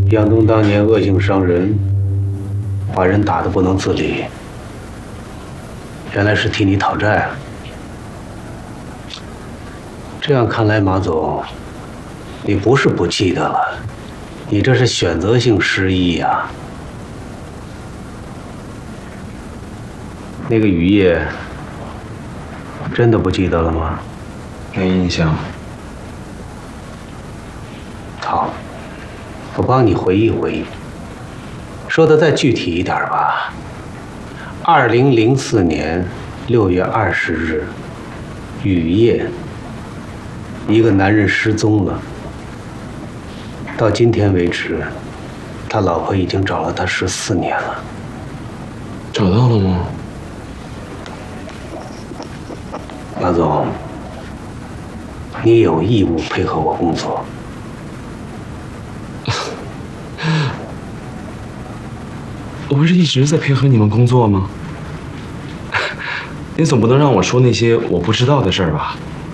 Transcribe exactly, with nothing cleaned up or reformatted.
杨东当年恶性伤人，把人打得不能自理，原来是替你讨债啊。这样看来，马总，你不是不记得了，你这是选择性失忆呀。那个雨夜，真的不记得了吗？ 没印象。 好，我帮你回忆回忆。说的再具体一点吧。二零零四年六月二十日，雨夜，一个男人失踪了。到今天为止，他老婆已经找了他十四年了。 找到了吗？ 马总，你有义务配合我工作。 我不是一直在配合你们工作吗？你总不能让我说那些我不知道的事儿吧？